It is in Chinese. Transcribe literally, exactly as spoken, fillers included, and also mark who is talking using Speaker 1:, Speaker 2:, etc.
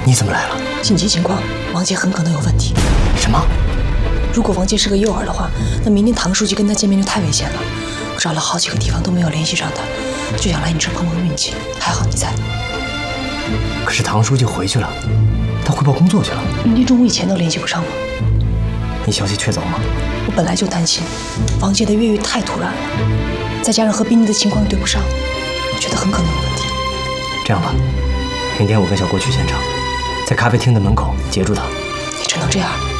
Speaker 1: 你怎么来了？
Speaker 2: 紧急情况，王杰很可能有问题。
Speaker 1: 什么？
Speaker 2: 如果王杰是个诱饵的话，那明天唐书记跟他见面就太危险了。我找了好几个地方都没有联系上他，就想来你这碰碰运气。还好你在。
Speaker 1: 可是唐书记回去了，他汇报工作去了。
Speaker 2: 明天中午以前都联系不上吗？
Speaker 1: 你消息确凿吗？
Speaker 2: 我本来就担心，王杰的越狱太突然了，再加上和宾妮的情况对不上，我觉得很可能有问题。
Speaker 1: 这样吧，明天我跟小郭去现场，在咖啡厅的门口截住他。
Speaker 2: 你只能这样。